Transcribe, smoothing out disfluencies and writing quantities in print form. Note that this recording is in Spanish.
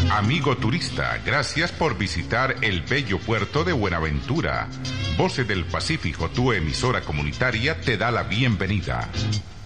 Amigo turista, gracias por visitar el bello puerto de Buenaventura. Voces del Pacífico, tu emisora comunitaria, te da la bienvenida.